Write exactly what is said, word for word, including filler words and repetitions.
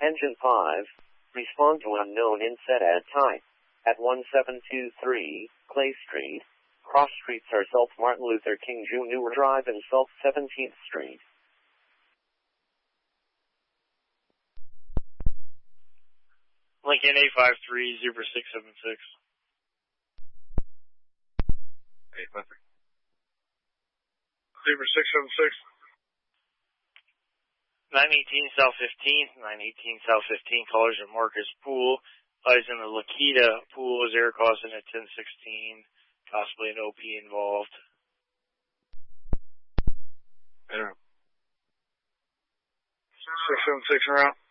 Engine five, respond to unknown inset at type. At one seven two three, Clay Street. Cross streets are South Martin Luther King Junior Drive and South seventeenth Street. Lincoln eight five three, Zebra six seven six. eight five three. Zebra six seven six. nine eighteen South fifteenth, nine eighteen South fifteenth, callers at Marcus Pool. Lies in the Lakita Pool is air crossing at ten sixteen, possibly an O P involved. six seven six around.